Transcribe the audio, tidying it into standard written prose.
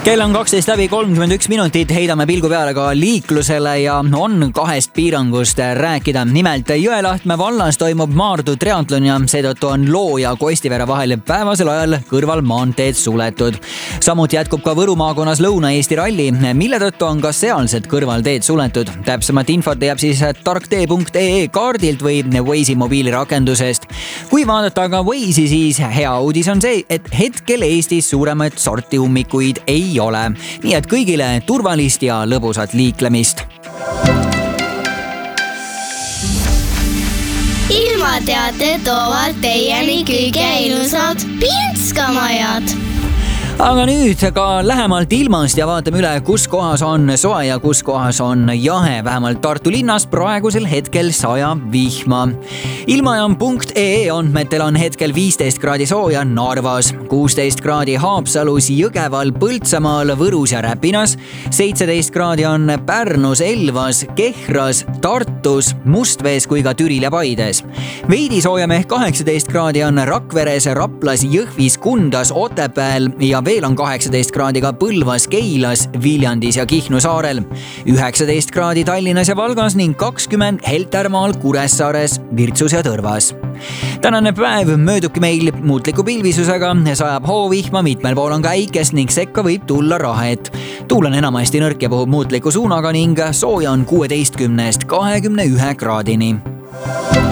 Kell on 12:31, heidame pilgu peale ka liiklusele ja on kahest piirangust rääkida. Nimelt Jõelahtme vallas toimub Maardu triatlon ja seetõttu on Loo ja Kostivere vahel päevasel ajal kõrvalmaanteed suletud. Samuti jätkub ka Võru maakonnas Lõuna-Eesti ralli, mille tõttu on ka sealsed kõrvalteed suletud. Täpsemat infot jääb siis tarktee.ee kaardilt või Waze'i mobiilirakendusest. Kui vaadata aga Waze'i, siis hea uudis on see, et hetkel Eestis suuremat sorti ummikuid ei ole. Nii et kõigile turvalist ja lõbusat liiklemist. Ilmateate toovad teieni kõige ilusad Pinskamajad. Aga nüüd ka lähemalt ilmast ja vaatame üle, kus kohas on soe ja kus kohas on jahe. Vähemalt Tartu linnas praegusel hetkel sajab vihma. Ilmajaam.ee andmetel on hetkel 15 kraadi sooja Narvas, 16 kraadi Haapsalus, Jõgeval, Põltsamaal, Võrus ja Räpinas, 17 kraadi on Pärnus, Elvas, Kehras, Tartus, Mustvees kui ka Türil ja Paides. Veidi soojem ehk 18 kraadi on Rakveres, Raplas, Jõhvis, Kundas, Otepääl ja veel on 18 kraadiga Põlvas, Keilas, Viljandis ja Kihnu saarel, 19 kraadi Tallinnas ja Valgas ning 20 Heltermaal, Kuressaares, Virtsus ja Tõrvas. Tänane päev möödubki meil muutliku pilvisusega, sajab hoovihma, mitmel pool on ka äikest ning sekka võib tulla rahet. Tuul on enamasti nõrk ja puhub muutliku suunaga ning sooja on 16-21 kraadini.